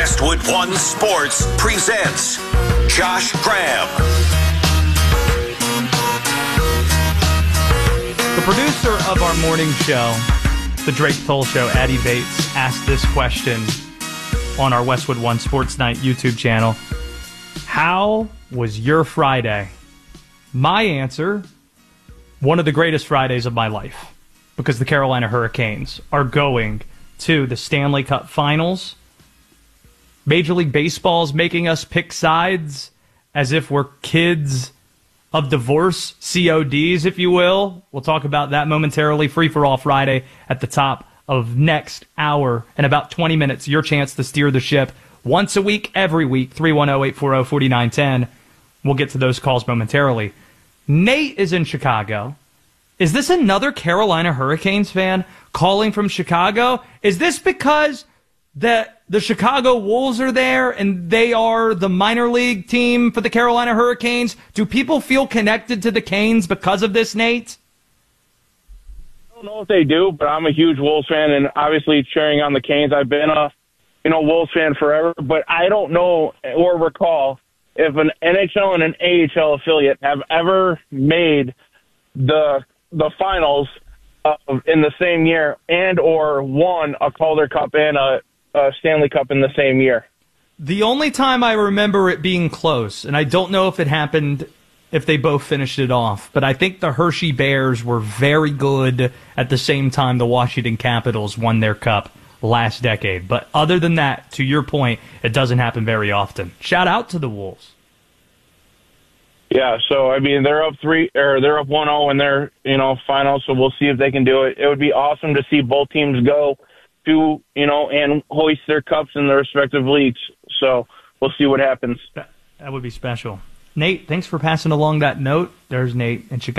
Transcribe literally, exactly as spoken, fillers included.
Westwood One Sports presents Josh Graham. The producer of our morning show, The Drake Toll Show, Addie Bates, asked this question on our Westwood One Sports Night YouTube channel. How was your Friday? My answer, one of the greatest Fridays of my life, because the Carolina Hurricanes are going to the Stanley Cup Finals. Major League Baseball's making us pick sides as if we're kids of divorce, C O Ds, if you will. We'll talk about that momentarily. Free for All Friday at the top of next hour. In about twenty minutes, your chance to steer the ship once a week, every week. three one zero, eight four zero, four nine one zero. We'll get to those calls momentarily. Nate is in Chicago. Is this another Carolina Hurricanes fan calling from Chicago? Is this because the, the Chicago Wolves are there and they are the minor league team for the Carolina Hurricanes? Do people feel connected to the Canes because of this, Nate? I don't know if they do, but I'm a huge Wolves fan and obviously cheering on the Canes. I've been a you know Wolves fan forever, but I don't know or recall if an N H L and an A H L affiliate have ever made the the finals uh, in the same year and or won a Calder Cup and a, a Stanley Cup in the same year. The only time I remember it being close, and I don't know if it happened if they both finished it off, but I think the Hershey Bears were very good at the same time the Washington Capitals won their cup last decade. But other than that, to your point, it doesn't happen very often. Shout out to the Wolves. Yeah, so I mean they're up three or they're up one zero in their you know final, so we'll see if they can do it. It would be awesome to see both teams go to you know and hoist their cups in their respective leagues. So we'll see what happens. That, that would be special. Nate, thanks for passing along that note. There's Nate in Chicago.